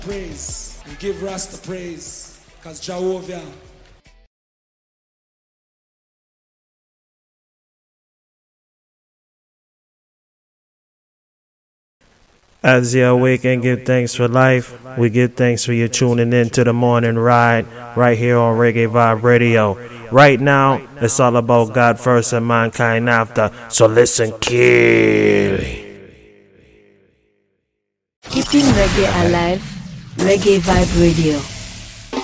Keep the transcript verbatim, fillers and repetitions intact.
Praise. We give Rasta praise. Because Jehovah. As you awake and give thanks for life, we give thanks for you tuning in to the morning ride right here on Reggae Vibe Radio. Right now, it's all about God first and mankind after, so listen carefully. Keeping reggae alive, Reggae Vibe Radio.